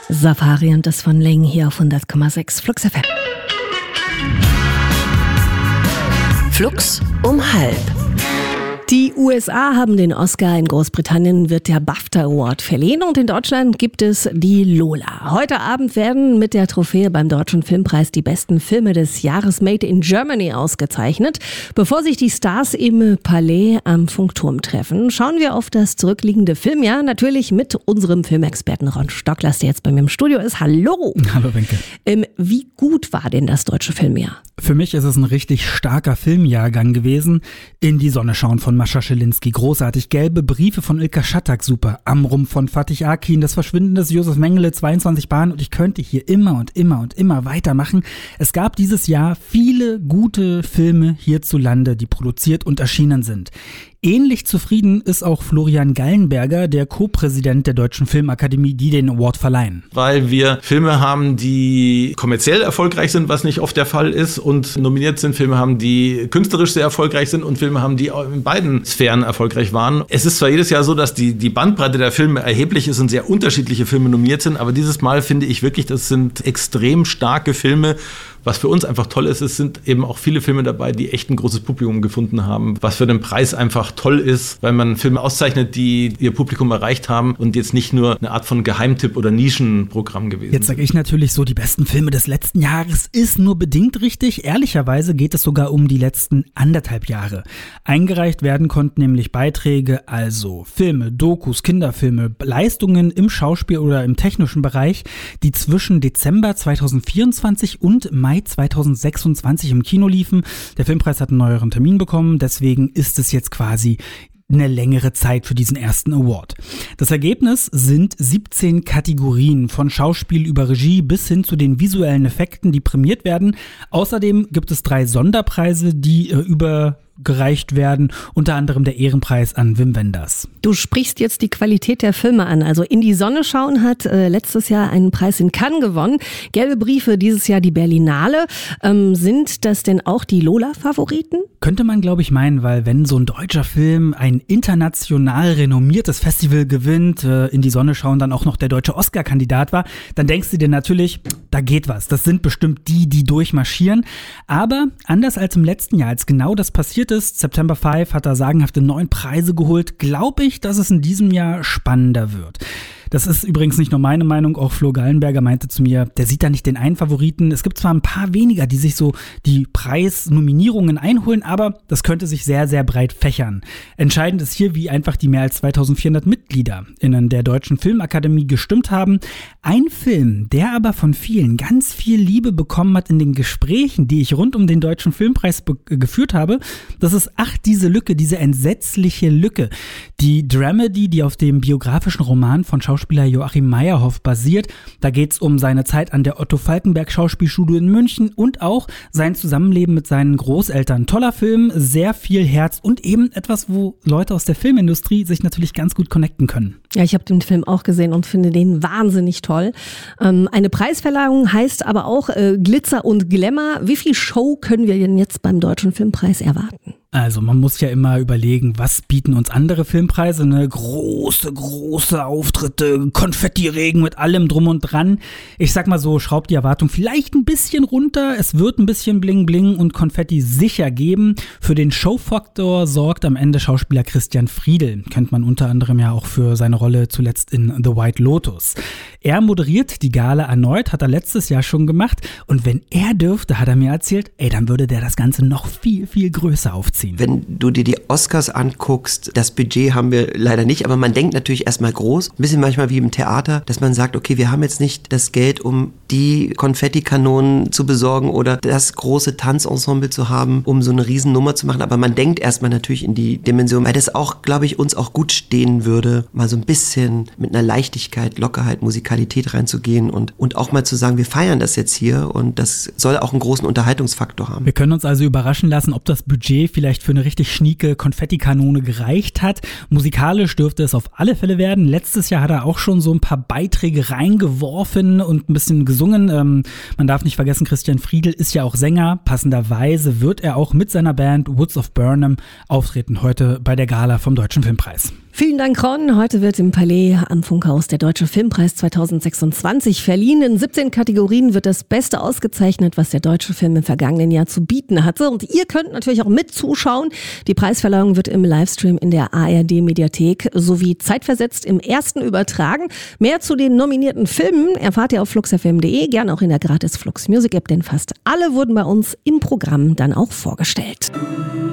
Safari und das von Leng hier auf 100,6 Flux FM. Flux um 12:30. Die USA haben den Oscar, in Großbritannien wird der BAFTA Award verliehen und in Deutschland gibt es die Lola. Heute Abend werden mit der Trophäe beim Deutschen Filmpreis die besten Filme des Jahres Made in Germany ausgezeichnet. Bevor sich die Stars im Palais am Funkturm treffen, schauen wir auf das zurückliegende Filmjahr, natürlich mit unserem Filmexperten Ron Stocklas, der jetzt bei mir im Studio ist. Hallo! Hallo Wenke. Wie gut war denn das deutsche Filmjahr? Für mich ist es ein richtig starker Filmjahrgang gewesen. In die Sonne schauen von Mascha Schilinski, großartig. Gelbe Briefe von Ilka Schattak, super. Amrum von Fatih Akin, Das Verschwinden des Josef Mengele, 22 Bahnen und ich könnte hier immer und immer weitermachen. Es gab dieses Jahr viele gute Filme hierzulande, die produziert und erschienen sind. Ähnlich zufrieden ist auch Florian Gallenberger, der Co-Präsident der Deutschen Filmakademie, die den Award verleihen. Weil wir Filme haben, die kommerziell erfolgreich sind, was nicht oft der Fall ist, und nominiert sind, Filme haben, die künstlerisch sehr erfolgreich sind und Filme haben, die in beiden Sphären erfolgreich waren. Es ist zwar jedes Jahr so, dass die Bandbreite der Filme erheblich ist und sehr unterschiedliche Filme nominiert sind, aber dieses Mal finde ich wirklich, das sind extrem starke Filme. Was für uns einfach toll ist, es sind eben auch viele Filme dabei, die echt ein großes Publikum gefunden haben, was für den Preis einfach toll ist, weil man Filme auszeichnet, die ihr Publikum erreicht haben und jetzt nicht nur eine Art von Geheimtipp oder Nischenprogramm gewesen Jetzt sage ich natürlich so, die besten Filme des letzten Jahres ist nur bedingt richtig. Ehrlicherweise geht es sogar um die letzten 1,5 Jahre. Eingereicht werden konnten nämlich Beiträge, also Filme, Dokus, Kinderfilme, Leistungen im Schauspiel oder im technischen Bereich, die zwischen Dezember 2024 und Mai 2026 im Kino liefen. Der Filmpreis hat einen neueren Termin bekommen, deswegen ist es jetzt quasi eine längere Zeit für diesen ersten Award. Das Ergebnis sind 17 Kategorien, von Schauspiel über Regie bis hin zu den visuellen Effekten, die prämiert werden. Außerdem gibt es 3 Sonderpreise, die übergereicht werden, unter anderem der Ehrenpreis an Wim Wenders. Du sprichst jetzt die Qualität der Filme an. Also In die Sonne schauen hat letztes Jahr einen Preis in Cannes gewonnen. Gelbe Briefe dieses Jahr die Berlinale. Sind das denn auch die Lola-Favoriten? Könnte man, glaube ich, meinen, weil wenn so ein deutscher Film ein international renommiertes Festival gewinnt, In die Sonne schauen dann auch noch der deutsche Oscar-Kandidat war, dann denkst du dir natürlich, da geht was. Das sind bestimmt die durchmarschieren. Aber anders als im letzten Jahr, als genau das passiert ist, September 5 hat da sagenhafte 9 Preise geholt, glaube ich, dass es in diesem Jahr spannender wird. Das ist übrigens nicht nur meine Meinung, auch Flo Gallenberger meinte zu mir, der sieht da nicht den einen Favoriten. Es gibt zwar ein paar weniger, die sich so die Preisnominierungen einholen, aber das könnte sich sehr, sehr breit fächern. Entscheidend ist hier, wie einfach die mehr als 2400 MitgliederInnen der Deutschen Filmakademie gestimmt haben. Ein Film, der aber von vielen ganz viel Liebe bekommen hat in den Gesprächen, die ich rund um den Deutschen Filmpreis geführt habe, das ist Ach, diese Lücke, diese entsetzliche Lücke. Die Dramedy, die auf dem biografischen Roman von Schauspieler Joachim Meyerhoff basiert. Da geht es um seine Zeit an der Otto-Falckenberg-Schauspielschule in München und auch sein Zusammenleben mit seinen Großeltern. Toller Film, sehr viel Herz und eben etwas, wo Leute aus der Filmindustrie sich natürlich ganz gut connecten können. Ja, ich habe den Film auch gesehen und finde den wahnsinnig toll. Eine Preisverleihung heißt aber auch Glitzer und Glamour. Wie viel Show können wir denn jetzt beim Deutschen Filmpreis erwarten? Also man muss ja immer überlegen, was bieten uns andere Filmpreise, ne? Große Auftritte, Konfettiregen mit allem drum und dran. Ich sag mal so, schraubt die Erwartung vielleicht ein bisschen runter. Es wird ein bisschen Bling Bling und Konfetti sicher geben. Für den Showfaktor sorgt am Ende Schauspieler Christian Friedel. Kennt man unter anderem ja auch für seine Rolle zuletzt in The White Lotus. Er moderiert die Gala erneut, hat er letztes Jahr schon gemacht. Und wenn er dürfte, hat er mir erzählt, dann würde der das Ganze noch viel, viel größer aufziehen. Wenn du dir die Oscars anguckst, das Budget haben wir leider nicht, aber man denkt natürlich erstmal groß, ein bisschen manchmal wie im Theater, dass man sagt, okay, wir haben jetzt nicht das Geld, um die Konfettikanonen zu besorgen oder das große Tanzensemble zu haben, um so eine Riesennummer zu machen, aber man denkt erstmal natürlich in die Dimension, weil das auch, glaube ich, uns auch gut stehen würde, mal so ein bisschen mit einer Leichtigkeit, Lockerheit, Musikalität reinzugehen und auch mal zu sagen, wir feiern das jetzt hier und das soll auch einen großen Unterhaltungsfaktor haben. Wir können uns also überraschen lassen, ob das Budget vielleicht für eine richtig schnieke Konfettikanone gereicht hat. Musikalisch dürfte es auf alle Fälle werden. Letztes Jahr hat er auch schon so ein paar Beiträge reingeworfen und ein bisschen gesungen. Man darf nicht vergessen, Christian Friedel ist ja auch Sänger. Passenderweise wird er auch mit seiner Band Woods of Burnham auftreten heute bei der Gala vom Deutschen Filmpreis. Vielen Dank, Ron. Heute wird im Palais am Funkhaus der Deutsche Filmpreis 2026 verliehen. In 17 Kategorien wird das Beste ausgezeichnet, was der deutsche Film im vergangenen Jahr zu bieten hatte. Und ihr könnt natürlich auch mit zuschauen. Die Preisverleihung wird im Livestream in der ARD-Mediathek sowie zeitversetzt im Ersten übertragen. Mehr zu den nominierten Filmen erfahrt ihr auf fluxfm.de, gerne auch in der gratis Flux Music App, denn fast alle wurden bei uns im Programm dann auch vorgestellt.